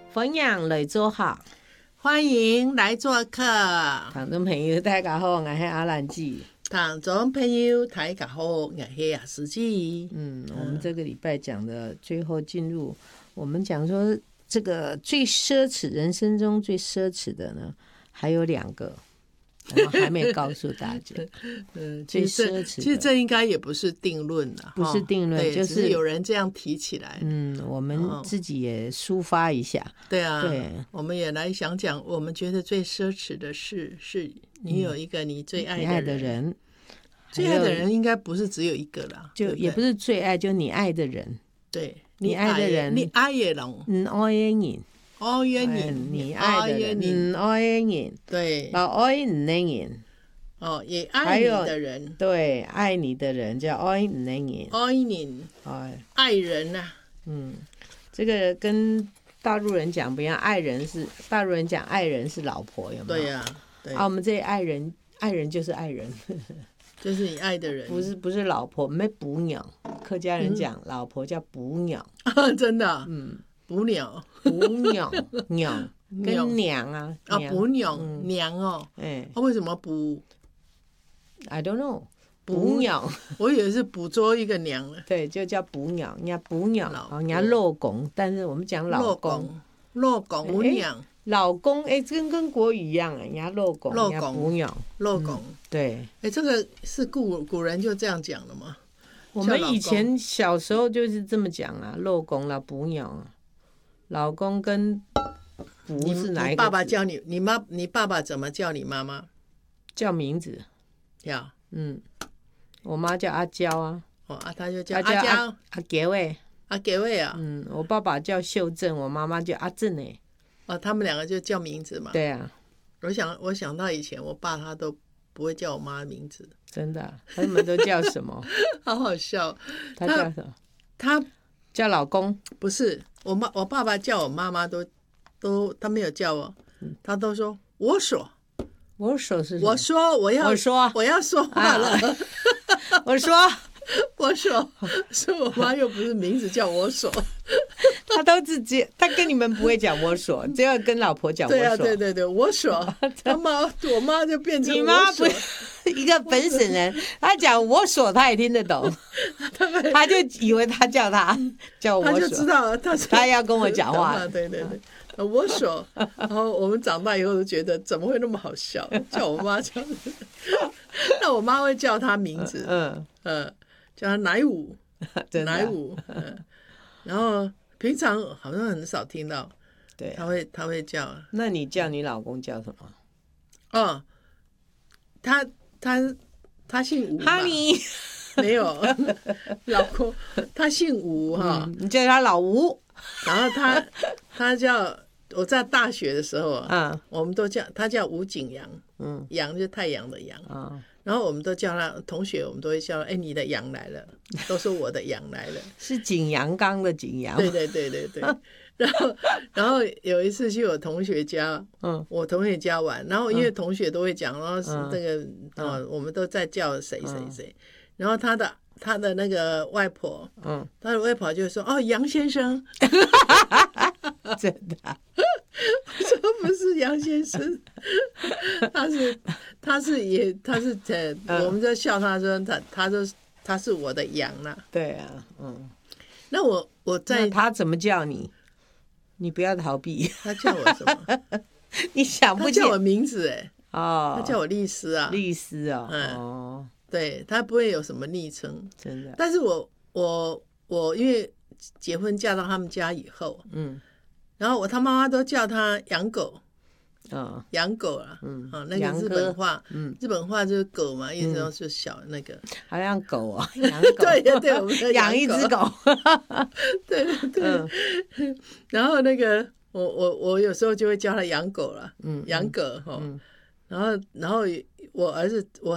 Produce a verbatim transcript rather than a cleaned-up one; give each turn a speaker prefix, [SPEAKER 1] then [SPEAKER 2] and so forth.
[SPEAKER 1] 分享来做客，
[SPEAKER 2] 欢迎来做客。
[SPEAKER 1] 听众朋友大家好，我是阿兰姐。
[SPEAKER 2] 听众朋友大家好，我是雅思姐。
[SPEAKER 1] 嗯，我们这个礼拜讲的最后进入，我们讲说这个最奢侈，人生中最奢侈的呢，还有两个。然后还没告诉大家，
[SPEAKER 2] 嗯，
[SPEAKER 1] 最奢侈的
[SPEAKER 2] 其实这应该也不是定论了，
[SPEAKER 1] 不是定论，就是
[SPEAKER 2] 只是有人这样提起来。
[SPEAKER 1] 嗯，我们自己也抒发一下。
[SPEAKER 2] 对啊，
[SPEAKER 1] 对，
[SPEAKER 2] 我们也来想讲，我们觉得最奢侈的事，是你有一个你最爱的人，
[SPEAKER 1] 你爱的人，
[SPEAKER 2] 最爱的人应该不是只有一个啦，
[SPEAKER 1] 就也不是最爱，就你爱的人。
[SPEAKER 2] 对，
[SPEAKER 1] 你爱的人，
[SPEAKER 2] 你爱的人，
[SPEAKER 1] 嗯，爱的人。
[SPEAKER 2] 爱的人，
[SPEAKER 1] 你爱的人，嗯，爱的人，
[SPEAKER 2] 对，
[SPEAKER 1] 然后爱你的人，
[SPEAKER 2] 哦，也爱你的人，
[SPEAKER 1] 对，爱你的人叫爱你的人，
[SPEAKER 2] 爱你，
[SPEAKER 1] 哎，
[SPEAKER 2] 爱人呐，
[SPEAKER 1] 嗯，这个跟大陆人讲不一样，爱人是大陆人讲爱人是老婆，有没有？
[SPEAKER 2] 对呀，对
[SPEAKER 1] 啊，我们这里爱人，爱人就是爱人，
[SPEAKER 2] 就是你爱的人，
[SPEAKER 1] 不是不是老婆，没补鸟，客家人讲老婆叫补鸟，
[SPEAKER 2] 真的，
[SPEAKER 1] 嗯。
[SPEAKER 2] 捕鸟，
[SPEAKER 1] 捕鸟，鸟跟娘啊
[SPEAKER 2] 啊，捕鸟娘哦，
[SPEAKER 1] 哎，
[SPEAKER 2] 他为什么捕
[SPEAKER 1] ？I don't know， 捕鸟，
[SPEAKER 2] 我以为是捕捉一个娘了，
[SPEAKER 1] 对，就叫捕鸟，人家捕鸟，人家老公，但是我们讲老公，
[SPEAKER 2] 老公捕鸟，
[SPEAKER 1] 老公，哎，跟跟国语一样啊，人家老公，人家捕鸟，
[SPEAKER 2] 老公，
[SPEAKER 1] 对，
[SPEAKER 2] 哎，这个是古古人就这样讲了吗？
[SPEAKER 1] 我们以前小时候就是这么讲啊，老公啦，捕鸟啊。老公跟不是哪一个？
[SPEAKER 2] 你爸爸叫你，你妈，你爸爸怎么叫你妈妈？
[SPEAKER 1] 叫名字。
[SPEAKER 2] 呀，
[SPEAKER 1] 嗯，我妈叫阿娇啊。
[SPEAKER 2] 哦，啊，他就叫阿娇。
[SPEAKER 1] 阿杰喂，
[SPEAKER 2] 阿杰喂啊。
[SPEAKER 1] 嗯，我爸爸叫秀正，我妈妈叫阿正诶。
[SPEAKER 2] 哦，他们两个就叫名字嘛。
[SPEAKER 1] 对啊。
[SPEAKER 2] 我想，我想到以前我爸他都不会叫我妈的名字。
[SPEAKER 1] 真的、啊？他们都叫什么？
[SPEAKER 2] 好好笑。
[SPEAKER 1] 他叫什么？
[SPEAKER 2] 他
[SPEAKER 1] 叫老公。
[SPEAKER 2] 不是。我妈，我爸爸叫我妈妈都都，他没有叫我，他都说我说，
[SPEAKER 1] 我说是什么？
[SPEAKER 2] 我说我要
[SPEAKER 1] 我说
[SPEAKER 2] 我要说话了，啊、
[SPEAKER 1] 我说
[SPEAKER 2] 我说，所以我妈又不是名字叫我说，
[SPEAKER 1] 他都直接，他跟你们不会讲我说，只要跟老婆讲我说，
[SPEAKER 2] 对啊，对对对，我说，他妈我妈就变成
[SPEAKER 1] 你妈不一个本省人，他讲我说他也听得懂，他就以为他叫他叫我说，
[SPEAKER 2] 他就知道他
[SPEAKER 1] 他要跟我讲话，
[SPEAKER 2] 对对对，我说，然后我们长大以后都觉得怎么会那么好笑，叫我妈叫，那我妈会叫他名字，嗯嗯，叫他奶武，奶武，嗯，然后平常好像很少听到，对，他会他会叫，
[SPEAKER 1] 那你叫你老公叫什么？
[SPEAKER 2] 哦，他。他他姓吴嘛？没有，老公他姓吴哈、嗯，
[SPEAKER 1] 你叫他老吴。
[SPEAKER 2] 然后他他叫我在大学的时候啊，嗯、我们都叫他叫吴景阳，嗯，阳就是太阳的阳啊、嗯。然后我们都叫他同学，我们都会叫哎，你的阳来了，都说我的阳来了，
[SPEAKER 1] 是景阳冈的景阳。
[SPEAKER 2] 对对对对对。然后，然后有一次去我同学家，嗯，我同学家玩，然后因为同学都会讲，然后是那个，嗯、哦，我们都在叫谁谁谁，然后他的他的那个外婆，嗯，他的外婆就说，哦，杨先生，
[SPEAKER 1] 真的、啊，
[SPEAKER 2] 我说不是杨先生，他是他是也他是呃，嗯、我们就笑他说他他说他是我的羊啦，
[SPEAKER 1] 对啊，嗯，
[SPEAKER 2] 那我我在
[SPEAKER 1] 那他怎么叫你？你不要逃避。
[SPEAKER 2] 他叫我什么？
[SPEAKER 1] 你想不起？
[SPEAKER 2] 他叫我名字哎。
[SPEAKER 1] 哦。
[SPEAKER 2] 他叫我律师啊。
[SPEAKER 1] 律师啊。
[SPEAKER 2] 嗯。
[SPEAKER 1] 哦。
[SPEAKER 2] 对，他不会有什么昵称。
[SPEAKER 1] 真的。
[SPEAKER 2] 但是我我我因为结婚嫁到他们家以后，嗯，然后我他妈妈都叫他养狗。哦。养狗啊。嗯。啊，那个日本话，嗯，日本话就是狗嘛，意思就是小那个。
[SPEAKER 1] 好像狗啊。养狗。
[SPEAKER 2] 对对对，我们
[SPEAKER 1] 养一只狗。
[SPEAKER 2] 对对对。嗯。然后那个我我我有时候就会叫他养狗了，嗯，养狗哈，然后然后我儿子我